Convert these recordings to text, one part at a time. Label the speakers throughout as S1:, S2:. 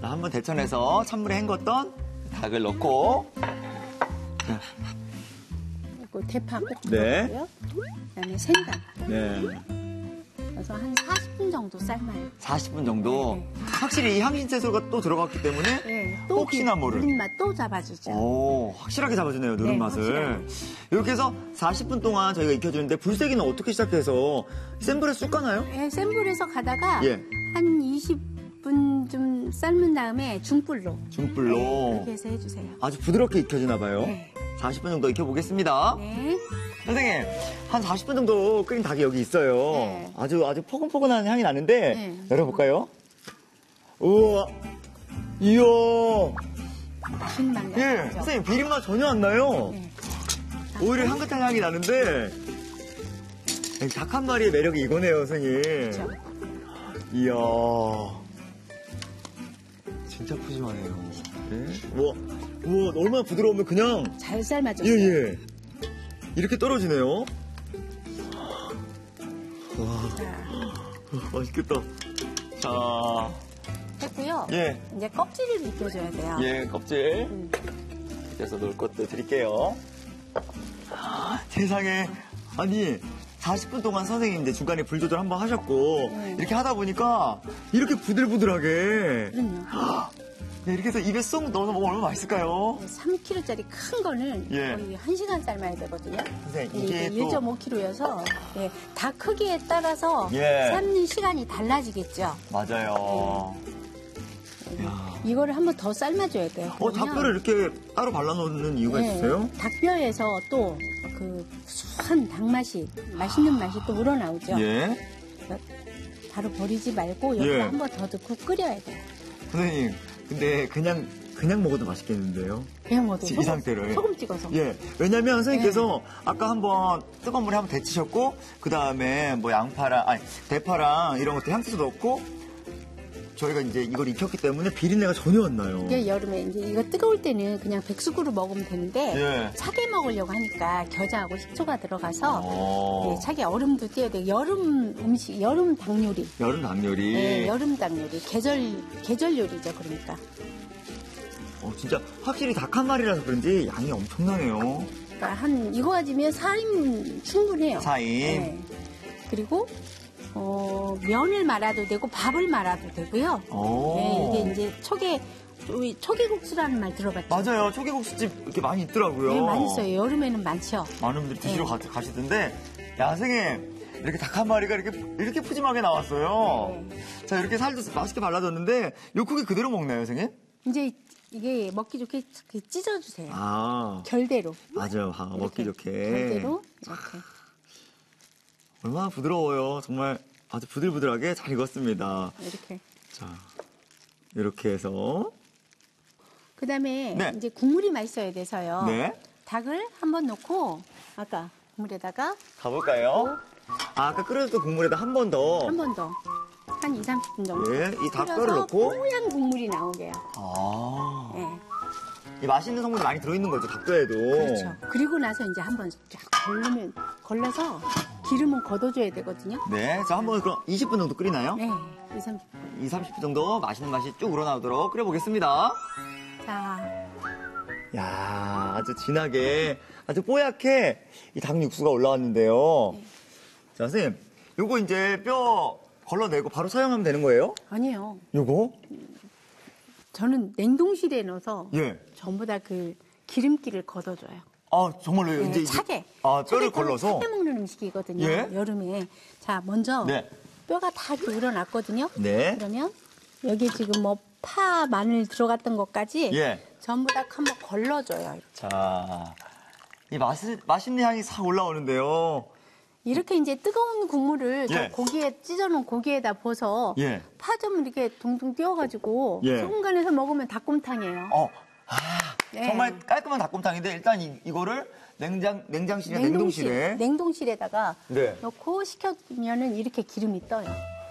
S1: 자, 한번 데쳐내서 찬물에 헹궜던 닭을 넣고.
S2: 그리고 대파 꼭
S1: 네.
S2: 넣고요. 그다음에 생강.
S1: 네.
S2: 그래서 한 40분 정도 삶아요.
S1: 40분 정도.
S2: 네.
S1: 확실히 이 향신채소가 또 들어갔기 때문에
S2: 네, 또
S1: 혹시나 모를.
S2: 누린맛 또 잡아주죠.
S1: 오, 확실하게 잡아주네요, 누른맛을.
S2: 확실하게.
S1: 이렇게 해서 40분 동안 저희가 익혀주는데 불세기는 어떻게 시작해서 센 불에 쑥 가나요?
S2: 네, 센 불에서 가다가
S1: 예.
S2: 한 20분 좀 삶은 다음에 중불로.
S1: 중불로.
S2: 네, 그렇게 해서 해주세요.
S1: 아주 부드럽게 익혀지나 봐요.
S2: 네.
S1: 40분 정도 익혀보겠습니다.
S2: 네.
S1: 선생님, 한 40분 정도 끓인 닭이 여기 있어요.
S2: 네.
S1: 아주 포근포근한 향이 나는데
S2: 네.
S1: 열어볼까요? 우와, 이야.
S2: 진맛
S1: 예,
S2: 나죠.
S1: 선생님 비린맛 전혀 안 나요.
S2: 네.
S1: 오히려 향긋한 향이 나는데 닭 한 마리의 매력이 이거네요, 선생님.
S2: 그렇죠.
S1: 이야, 진짜 푸짐하네요. 네? 우와, 얼마나 부드러우면 그냥
S2: 잘 삶아줬어요.
S1: 예. 이렇게 떨어지네요. 와,
S2: 자,
S1: 맛있겠다. 자,
S2: 했고요.
S1: 예,
S2: 이제 껍질을 익혀줘야 돼요.
S1: 예, 껍질.
S2: 음.
S1: 그래서 넣을 것도 드릴게요. 세상에, 아니, 40분 동안 선생님 이제 중간에 불 조절 한번 하셨고, 이렇게 하다 보니까 이렇게 부들부들하게.
S2: 그럼요.
S1: 네, 이렇게 해서 입에 쏙 넣어서 먹으면 얼마나 맛있을까요?
S2: 3kg짜리 큰 거는
S1: 예.
S2: 거의 1시간 삶아야 되거든요.
S1: 선생님,
S2: 이게
S1: 이게 또.
S2: 1.5kg여서 닭 크기에 따라서
S1: 예.
S2: 삶는 시간이 달라지겠죠.
S1: 맞아요. 이야.
S2: 이거를 한번 더 삶아줘야 돼요. 그러면
S1: 닭뼈를 이렇게 따로 발라놓는 이유가
S2: 예,
S1: 있어요?
S2: 닭뼈에서 또 그 수한 닭맛이, 맛있는 맛이 또 우러나오죠.
S1: 예.
S2: 바로 버리지 말고 여기다
S1: 예.
S2: 한 번 더 넣고 끓여야 돼요.
S1: 선생님, 근데 그냥 먹어도 맛있겠는데요?
S2: 그냥 먹어도
S1: 이 상태를.
S2: 소금 찍어서.
S1: 예. 왜냐면 선생님께서 아까 한번 뜨거운 물에 한번 데치셨고, 그 다음에 뭐 대파랑 이런 것도 향채소 넣고, 저희가 이제 이걸 익혔기 때문에 비린내가 전혀 안 나요.
S2: 이게 여름에 이제 이거 뜨거울 때는 그냥 백숙으로 먹으면 되는데
S1: 예.
S2: 차게 먹으려고 하니까 겨자하고 식초가 들어가서 예, 차게 얼음도 띄어야 돼요. 여름 음식, 여름 닭 요리.
S1: 여름 닭 요리.
S2: 예, 여름 닭 요리. 계절 요리죠, 그러니까.
S1: 진짜 확실히 닭 한 마리라서 그런지 양이 엄청나네요.
S2: 그러니까 이거 가지면 4인 충분해요.
S1: 4인.
S2: 예. 그리고 면을 말아도 되고 밥을 말아도 되고요. 예, 이게 이제 초계국수라는 말 들어봤죠?
S1: 맞아요. 초계국수집 이렇게 많이 있더라고요.
S2: 네, 많이 써요. 여름에는 많죠.
S1: 많은 분들이 드시러
S2: 네.
S1: 가시던데, 야, 선생님, 이렇게 닭 한 마리가 이렇게 푸짐하게 나왔어요.
S2: 네.
S1: 자, 이렇게 살도 맛있게 발라줬는데, 요 크기 그대로 먹나요, 선생님?
S2: 이제 이게 먹기 좋게 찢어주세요.
S1: 아,
S2: 결대로.
S1: 맞아요. 먹기
S2: 이렇게,
S1: 좋게.
S2: 결대로 이렇게.
S1: 얼마나 부드러워요. 정말 아주 부들부들하게 잘 익었습니다.
S2: 이렇게.
S1: 자, 이렇게 해서.
S2: 그다음에
S1: 네.
S2: 이제 국물이 맛있어야 돼서요.
S1: 네.
S2: 닭을 한번 넣고 아까 국물에다가
S1: 가볼까요? 아까 끓여줬던 국물에다 한 번 더.
S2: 한 번 더. 한 2, 30분 정도.
S1: 예, 이 닭뼈를
S2: 끓여서
S1: 넣고.
S2: 뽀얀 국물이 나오게요.
S1: 아.
S2: 예.
S1: 이 맛있는 성분이 많이 들어있는 거죠, 닭뼈에도.
S2: 그렇죠. 그리고 나서 이제 한번 쫙 걸러서 기름은 걷어줘야 되거든요.
S1: 네, 자, 한번 그럼 20분 정도 끓이나요?
S2: 네, 2, 30분.
S1: 2, 30분 정도 맛있는 맛이 쭉 우러나오도록 끓여보겠습니다.
S2: 자,
S1: 야, 아주 진하게, 아주 뽀얗게 이 닭 육수가 올라왔는데요.
S2: 네.
S1: 자, 선생님, 요거 이제 뼈 걸러내고 바로 사용하면 되는 거예요?
S2: 아니에요.
S1: 요거?
S2: 저는 냉동실에 넣어서
S1: 예.
S2: 전부 다 그 기름기를 걷어줘요.
S1: 아, 정말로요?
S2: 네,
S1: 이제
S2: 차게.
S1: 아, 뼈를
S2: 차게
S1: 걸러서?
S2: 차게 먹는 음식이거든요.
S1: 예.
S2: 여름에. 자, 먼저
S1: 네.
S2: 뼈가 다 이렇게 우러났거든요.
S1: 네.
S2: 그러면 여기 지금 뭐 파, 마늘 들어갔던 것까지
S1: 예.
S2: 전부 다 한번 걸러줘요. 이렇게.
S1: 자, 이 맛있는 향이 싹 올라오는데요.
S2: 이렇게 이제 뜨거운 국물을
S1: 예.
S2: 저 고기에 찢어놓은 고기에다 부어서
S1: 예.
S2: 파 좀 이렇게 둥둥 띄워가지고
S1: 예.
S2: 소금 간해서 먹으면 닭곰탕이에요. 네.
S1: 정말 깔끔한 닭곰탕인데 일단 이거를 냉장실이나 냉동실에.
S2: 냉동실에다가
S1: 네.
S2: 넣고 식혀두면은 이렇게 기름이 떠요.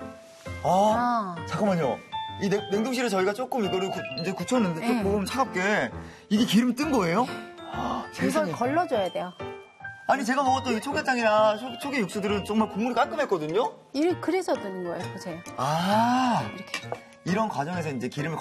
S1: 아, 잠깐만요. 이 냉동실에 저희가 조금 이거를 이제 굳혔는데
S2: 네.
S1: 조금 차갑게 이게 기름 뜬 거예요?
S2: 이걸
S1: 세상에.
S2: 걸러줘야 돼요.
S1: 아니 제가 먹었던 이 초계장이나 초계 육수들은 정말 국물이 깔끔했거든요.
S2: 그래서 드는 거예요. 보세요.
S1: 아,
S2: 이렇게.
S1: 이런 과정에서 이제 기름을